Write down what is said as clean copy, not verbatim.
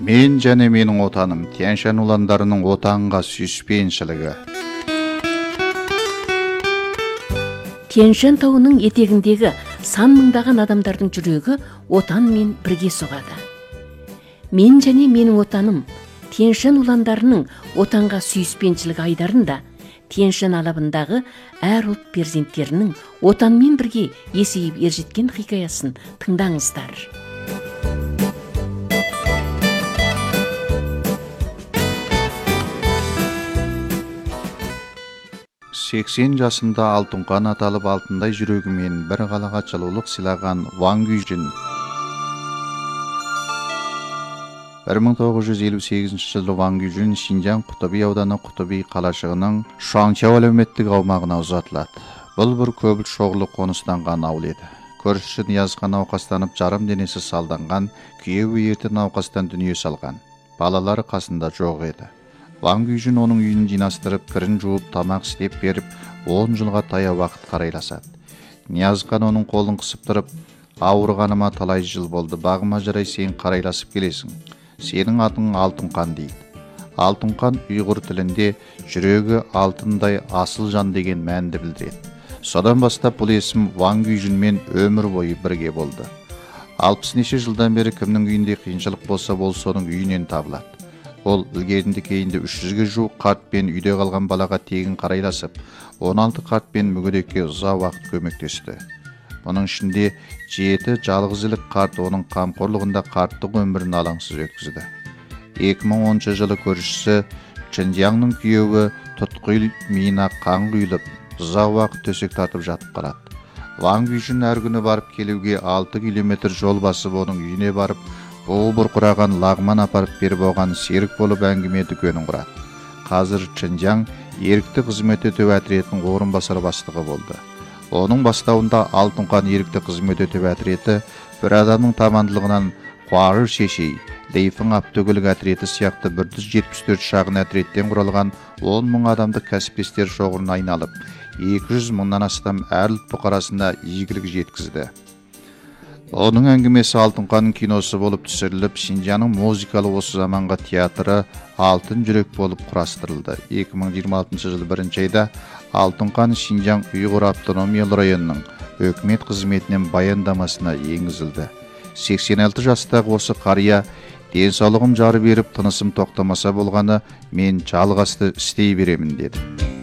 Мен және менің отаным Тянь-Шань уландарының отанға сүйіспеншілігі. Тянь-Шань тауының етегіндегі сан мыңдаған адамдардың жүрегі отанмен бірге соғады. Мен және менің отаным Тянь-Шань уландарының отанға сүйіспеншілігі айдарында Тянь-Шань алабындағы әр ұлт перзенттерінің отанмен бірге есейіп ержеткен хикаясын тыңдаңыздар. 80 жасында алтынқан аталып алтындай жүрегімен бір қалаға жылулық сыйлаған Ван Гүйжин 1958 жылы Ван Гүйжин Шинжаң Құтыби ауданы Құтыби қалашығының Шуаңчау әлеуметтік аумағына ұзатылады. Бұл бір көбіл шоғылы қоныстанған ауыл еді. Көршісі Ниязға науқастанып жарым денесі салданған, күйеуі ерте науқастан дүние салған. Балалары қасында жоқ еді. Ван Гүйжин оның үйін жинастырып, кірін жуып, тамақ істеп беріп, 10 жылға таяу уақыт қарайласады. Ниязхан оның қолын қысып тұрып, ауырғаныма талай жыл болды, бағыма жарай сен қарайласып келесің. Сенің атың Алтынқан дейді. Алтынқан ұйғыр тілінде жүрегі алтындай асыл жан деген мәнді білдіреді. Содан бастап бұл есім Ван Гүйжинмен өмір бойы бірге болды. 60 неше жылдан бері кімнің үйінде қиыншылық болса бол соның үйінен табылады. Ол ілгерінде кейінде 300-ге жуық қартпен үйде қалған балаға тегін қарайласып, 16 қартпен мүгедекке ұзақ уақыт көмектесті. Оның ішінде 7 жалғызілік қарт оның қамқорлығында қарттық өмірін алаңсыз өткізді. 2010 жылы көршісі Чинжаңның күйеуі тұтқиыл миына қан құйылып, ұзақ уақыт төсек тартып жатып қалады. Ван Гүйжин әр күні барып келуге 6 километр жол басып оның үйіне барып, бұл бұрқыраған лағман апарып беріп оған серік болып әңгіме дүкенін құрады. Қазір Чинжаң ерікті қызмет өтеу әтіретінің орынбасар бастығы болды. Оның бастауында Алтынқан ерікті қызмет өтеу әтіреті бір адамның тамандылығынан Қуарыр Шешей, Лейфің Аптөгілік әтіреті сияқты 174 шағын әтіреттен құралған 10 мың адамдық кәсіптестер шоғырына айналып, 200 мыңнан астам әр ұлт бұқарасына игілік жеткізді. Оның әңгімесі Алтынқанның киносы болып түсіріліп, Шинжаңның музыкалы осы заманға театры Алтын жүрек болып құрастырылды. 2026 жылы 1 айда Алтынқан Шинжаң ұйғыр автономиялы районының өкімет қызметінен баяндамасына енгізілді. 86 жастағы осы қария денсаулығым жары беріп, тынысым тоқтамаса болғаны, мен жалғасты істей беремін деді.